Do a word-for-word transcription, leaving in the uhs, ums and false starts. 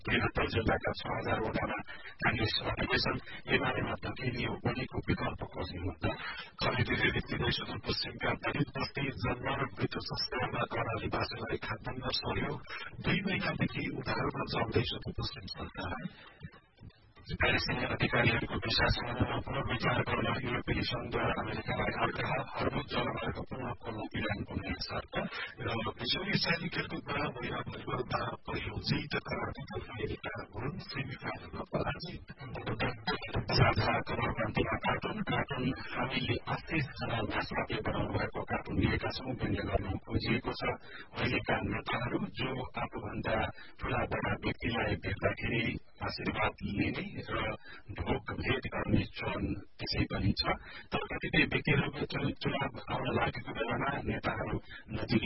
त्रिहत्तर जिल्लाका छ हजार वडामा कांग्रेस अटेकै छन्। एमालेमा तकिलियो बढीको विकल्प खोज्नुहुन्छ। खरिदीले रित्तिँदै सुदूरपश्चिमका दलित बस्ती जन्म र मृत्यु संस्थानमा कर्णाली वासीलाई खाद्यान्न सहयोग दुई महिनादेखि उधारोमा चल्दै सुदूरपश्चिम सरकार। प्यालेस्टिनी अधिकारीहरूको भिसा सम्बन्धमा पुनर्विचार गर्न युरोपेली संघद्वारा अमेरिकालाई आग्रह। हर्मुज जलमार्ग पुनः खोल्नु इरानको नयाँ शर्त र विश्व एसियाली खेलकुदमा महिला भलिबलमा पहिलो जित करारबाट अमेरिका हुन् सेमी फाइनलमा पराजित। साझा कमरबन्दीमा कार्टुन कार्टुन हामीले अस्सी जना मासुवादी बनाउनु भएको कार्टुन लिएका छौं। व्यङ्ग्य गर्न खोजिएको छ। अहिलेका नेताहरू जो आफूभन्दा ठूला बडा व्यक्तिलाई भेट्दाखेरि आशीर्वाद लिने र ढोक भेट गर्ने चलन त्यसै पनि छ। तर कतिपय व्यक्तिहरूको चुनाव आउन लागेको बेलामा नेताहरू नजिक